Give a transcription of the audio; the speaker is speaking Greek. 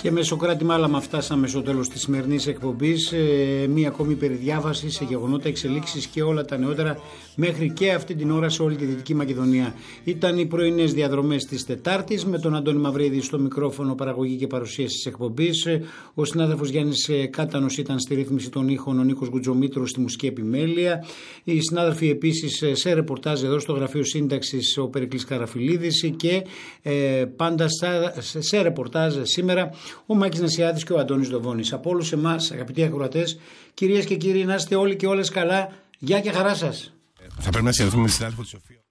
Και με Σωκράτη Μάλαμα φτάσαμε στο τέλος της σημερινής εκπομπής. Μία ακόμη περιδιάβαση σε γεγονότα, εξελίξεις και όλα τα νεότερα μέχρι και αυτή την ώρα σε όλη τη Δυτική Μακεδονία. Ήταν οι πρωινές διαδρομές της Τετάρτης με τον Αντώνη Μαυρίδη στο μικρόφωνο, παραγωγή και παρουσίαση της εκπομπής. Ο συνάδελφος Γιάννης Κάτανος ήταν στη ρύθμιση των ήχων, ο Νίκος Γκουτζομήτρος στη μουσική επιμέλεια. Οι συνάδελφοι επίσης σε ρεπορτάζ εδώ στο Γραφείο Σύνταξης ο Περικλής Καραφιλίδης και πάντα σε ρεπορτάζ σήμερα ο Μάκης Νασιάδης και ο Αντώνης Δοβώνης. Από όλους εμάς, αγαπητοί ακροατές, κυρίες και κύριοι, να είστε όλοι και όλες καλά. Γεια και χαρά σας. Θα πρέπει να συνεχίσουμε με τη συνάδελφο της Σοφία.